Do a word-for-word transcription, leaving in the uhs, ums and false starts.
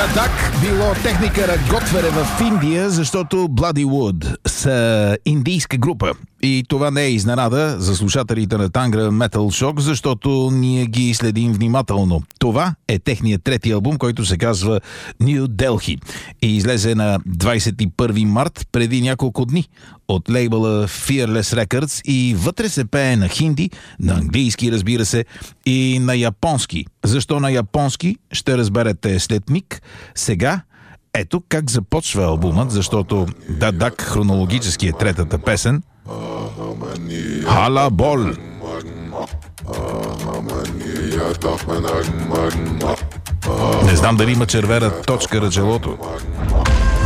Дадак било техника готвере в Индия, защото Bloody Wood са индийска група. И това не е изненада за слушателите на Tangra Metal Shock, защото ние ги следим внимателно. Това е техният трети албум, който се казва New Delhi и излезе на двадесет и първи март, преди няколко дни, от лейбъла Fearless Records, и вътре се пее на хинди, на английски, разбира се, и на японски. Защо на японски, ще разберете след миг. Сега ето как започва албумът, защото Дадак хронологически е третата песен. Хала бол! Не знам дали има червена точка на челото.